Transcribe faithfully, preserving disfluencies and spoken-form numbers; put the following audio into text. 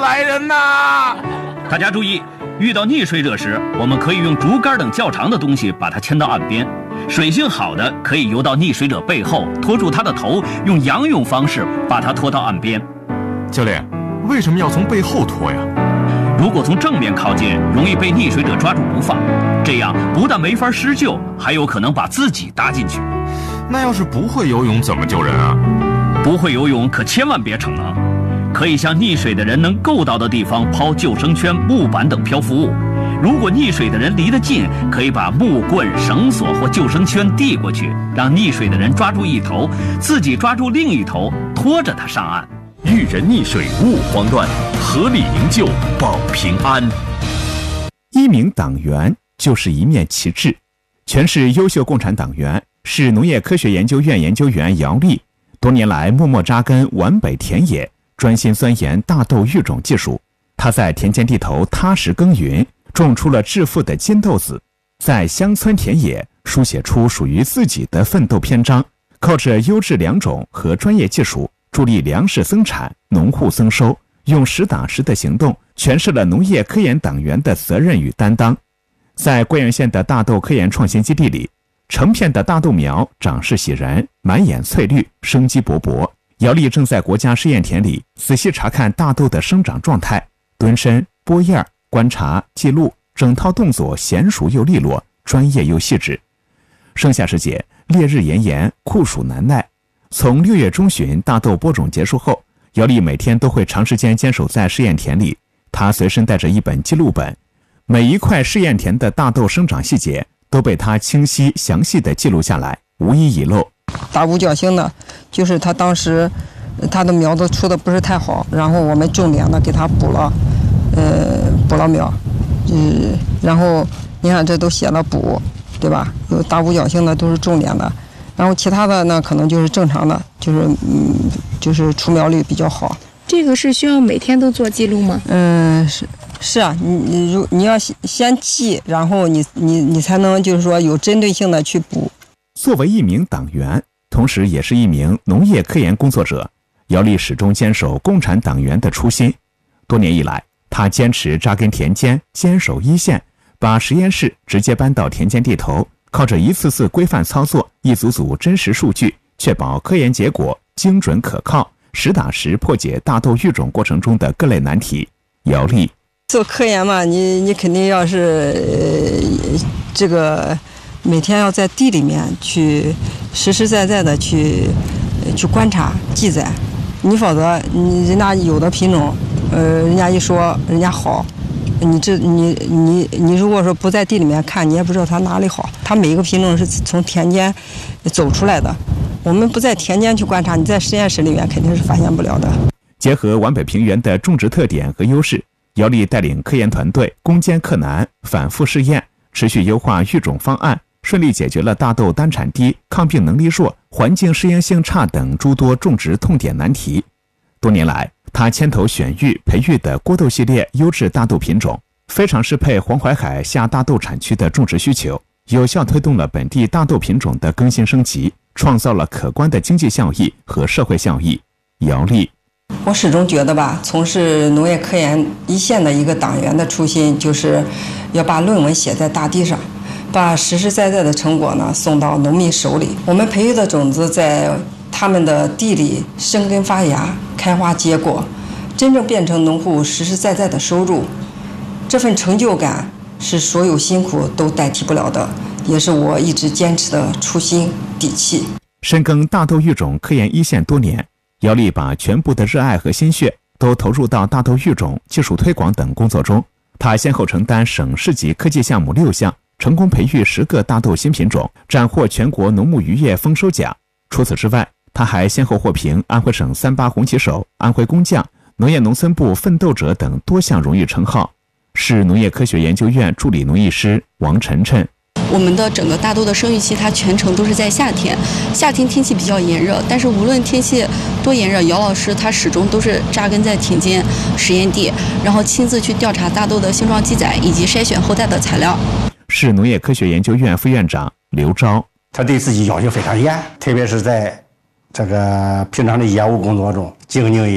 来人呐！ 大家注意，遇到溺水者时，我们可以用竹竿等较长的东西把它牵到岸边。水性好的可以游到溺水者背后，拖住他的头，用仰泳方式把他拖到岸边。 教练，为什么要从背后拖呀？ 如果从正面靠近，容易被溺水者抓住不放，这样不但没法施救，还有可能把自己搭进去。 那要是不会游泳怎么救人啊？ 不会游泳可千万别逞能，可以向溺水的人能够到的地方抛救生圈、木板等漂浮物。如果溺水的人离得近，可以把木棍、绳索或救生圈递过去，让溺水的人抓住一头，自己抓住另一头，拖着他上岸。 遇人溺水勿慌乱，合力营救保平安。 一名党员就是一面旗帜。全市优秀共产党员，市农业科学研究院研究员姚丽多年来默默扎根皖北田野，专心钻研大豆育种技术。他在田间地头踏实耕耘，种出了致富的金豆子，在乡村田野书写出属于自己的奋斗篇章，靠着优质良种和专业技术，助力粮食增产、农户增收，用实打实的行动诠释了农业科研党员的责任与担当。在桂阳县的大豆科研创新基地里，成片的大豆苗长势喜人，满眼翠绿，生机勃勃。姚丽正在国家试验田里仔细查看大豆的生长状态，蹲身、拨叶、观察、记录，整套动作娴熟又利落，专业又细致。盛夏时节，烈日炎炎，酷暑难耐。从六月中旬大豆播种结束后，姚丽每天都会长时间坚守在试验田里。她随身带着一本记录本，每一块试验田的大豆生长细节都被她清晰详细地记录下来，无一遗漏。 大五角星呢，就是他当时他的苗子出的不是太好，然后我们重点的给他补了，呃，补了苗，嗯，然后你看这都写了补，对吧？有大五角星的都是重点的。然后其他的呢，可能就是正常的，就是嗯，就是出苗率比较好。 这个是需要每天都做记录吗？ 嗯，是是啊，你你如你要先记，然后你你你才能就是说有针对性的去补。 作为一名党员，同时也是一名农业科研工作者，姚丽始终坚守共产党员的初心。多年以来，他坚持扎根田间，坚守一线，把实验室直接搬到田间地头。靠着一次次规范操作，一组组真实数据，确保科研结果精准可靠，实打实破解大豆育种过程中的各类难题。姚丽做科研嘛，你你肯定要是、呃、这个每天要在地里面去实实在在的去去观察记载，你否则你人家有的品种，呃，人家一说人家好。你这你你你如果说不在地里面看，你也不知道它哪里好。它每一个品种是从田间走出来的，我们不在田间去观察，你在实验室里面肯定是发现不了的。 结合皖北平原的种植特点和优势，姚丽带领科研团队攻坚克难，反复试验，持续优化育种方案，顺利解决了大豆单产低、抗病能力弱、环境适应性差等诸多种植痛点难题。多年来，他牵头选育培育的郭豆系列优质大豆品种，非常适配黄淮海下大豆产区的种植需求，有效推动了本地大豆品种的更新升级，创造了可观的经济效益和社会效益。姚丽， 我始终觉得吧，从事农业科研一线的一个党员的初心，就是要把论文写在大地上，把实实在在的成果呢送到农民手里。我们培育的种子在他们的地里生根发芽、开花结果，真正变成农户实实在在的收入，这份成就感是所有辛苦都代替不了的，也是我一直坚持的初心底气。 深耕大豆育种科研一线多年，姚丽把全部的热爱和心血都投入到大豆育种、技术推广等工作中。他先后承担省市级科技项目六项，成功培育十个大豆新品种，斩获全国农牧渔业丰收奖。除此之外，他还先后获评安徽省三八红旗手、安徽工匠、农业农村部奋斗者等多项荣誉称号。市农业科学研究院助理农艺师王晨晨， 我们的整个大豆的生育期，它全程都是在夏天，夏天天气比较炎热，但是无论天气多炎热，姚老师他始终都是扎根在田间实验地，然后亲自去调查大豆的性状记载以及筛选后代的材料。 市农业科学研究院副院长刘钊， 他对自己要求非常严，特别是在这个平常的业务工作中，兢兢业